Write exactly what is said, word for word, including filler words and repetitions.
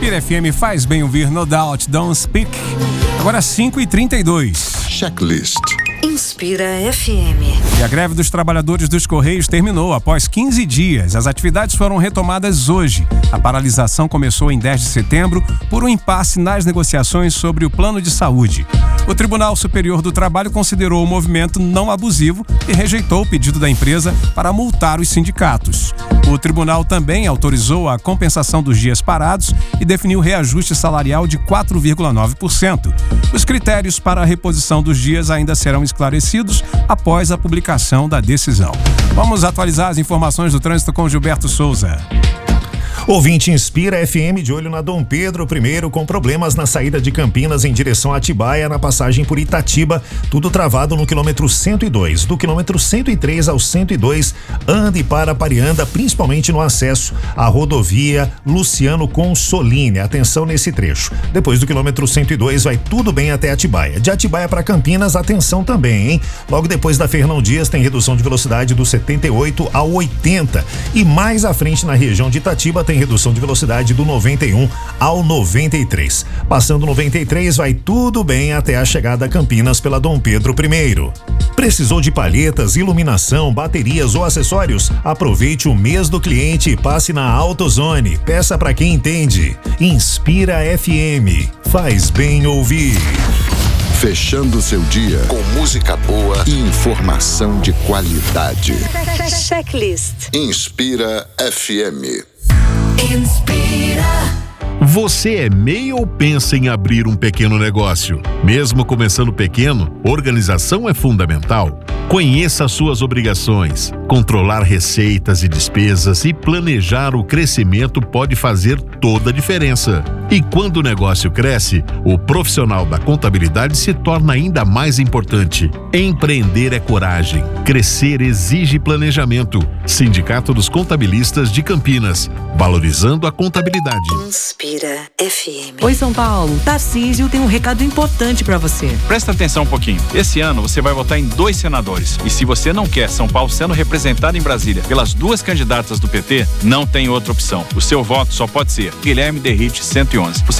Inspira F M, faz bem ouvir No Doubt, Don't Speak. Agora cinco e trinta e dois. Checklist. Inspira F M. E a greve dos trabalhadores dos Correios terminou após quinze dias. As atividades foram retomadas hoje. A paralisação começou em dez de setembro por um impasse nas negociações sobre o plano de saúde. O Tribunal Superior do Trabalho considerou o movimento não abusivo e rejeitou o pedido da empresa para multar os sindicatos. O tribunal também autorizou a compensação dos dias parados e definiu reajuste salarial de quatro vírgula nove por cento. Os critérios para a reposição dos dias ainda serão esclarecidos após a publicação da decisão. Vamos atualizar as informações do trânsito com Gilberto Souza. Ouvinte Inspira F M de olho na Dom Pedro I, com problemas na saída de Campinas em direção a Atibaia, na passagem por Itatiba, tudo travado no quilômetro cento e dois. Do quilômetro cento e três ao cento e dois, anda e para Parianda, principalmente no acesso à rodovia Luciano Consolini. Atenção nesse trecho. Depois do quilômetro cento e dois, vai tudo bem até Atibaia. De Atibaia para Campinas, atenção também, hein? Logo depois da Fernão Dias, tem redução de velocidade do setenta e oito ao oitenta. E mais à frente, na região de Itatiba, tem redução de velocidade do noventa e um ao noventa e três. Passando noventa e três, vai tudo bem até a chegada a Campinas pela Dom Pedro I. Precisou de palhetas, iluminação, baterias ou acessórios? Aproveite o mês do cliente e passe na AutoZone. Peça para quem entende. Inspira F M. Faz bem ouvir. Fechando seu dia com música boa e informação de qualidade. Checklist. Inspira F M. Inspira. Você é M E I ou pensa em abrir um pequeno negócio? Mesmo começando pequeno, organização é fundamental. Conheça suas obrigações. Controlar receitas e despesas e planejar o crescimento pode fazer toda a diferença. E quando o negócio cresce, o profissional da contabilidade se torna ainda mais importante. Empreender é coragem. Crescer exige planejamento. Sindicato dos Contabilistas de Campinas. Valorizando a contabilidade. Inspira F M. Oi, São Paulo. Tarcísio tem um recado importante pra você. Presta atenção um pouquinho. Esse ano você vai votar em dois senadores. E se você não quer São Paulo sendo representado em Brasília pelas duas candidatas do P T, não tem outra opção. O seu voto só pode ser Guilherme Derrite cento e onze. Você